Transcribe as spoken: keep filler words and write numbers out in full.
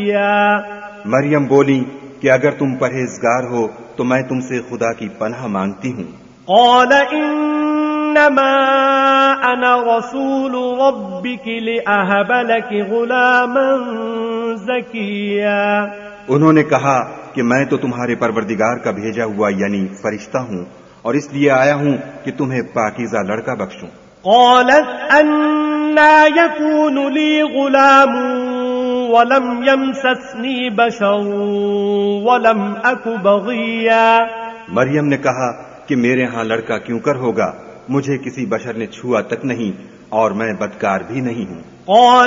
बगिया। मरियम बोली कि अगर तुम परहेजगार हो तो मैं तुमसे खुदा की पनाह मांगती हूँ। क़ाल इन्नमा अना रसूलु रब्बिकी लिअहब लकी गुलामन ज़किया। उन्होंने कहा कि मैं तो तुम्हारे परवरदिगार का भेजा हुआ यानी फरिश्ता हूँ और इसलिए आया हूँ कि तुम्हें पाकीज़ा लड़का बख्शूं। क़ालत अन्ना यकूनु ली गुलामुन वलम यमससनी बशरुन वलम अकु बग़िया। मरियम ने कहा कि मेरे यहाँ लड़का क्यों कर होगा, मुझे किसी बशर ने छुआ तक नहीं और मैं बदकार भी नहीं हूँ।